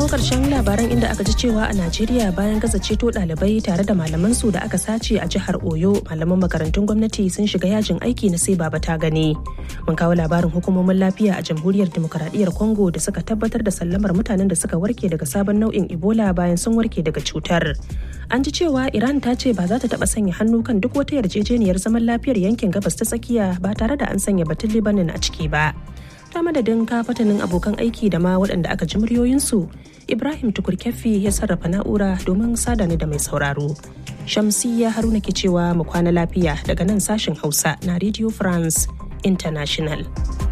kawo ƙarshen labaran inda aka ji cewa a Najeriya bayan gaza ceto ɗalibai tare da malamansu da aka sace a jihar Oyo, malaman makarantun gwamnati sun shiga yajin aiki na sai baba ta gani. Mun kawo labarin hukumomin lafiya a Jamhuriyar Dimokuraɗiyyar Congo da suka tabbatar da sallamar mutanen da suka warke daga sabon nau'in Ebola bayan sun warke daga cutar. An ji cewa Iran ta ce ba za ta taɓa sanya hannu kan duk wata yarjejeniyar zaman lafiyar yankin gabas ta tsakiya ba tare da an sanya batun Lebanon a ciki ba. Ta madadin kafatanin abokan aiki da ma waɗanda aka ji muryoyinsu, Ibrahim Tukur-Keffi ya sarrafa na'ura domin sada ni da mai sauraro. Shamsiyya Haruna ke cewa mu kwana lafiya daga nan sashen Hausa na Radio France International.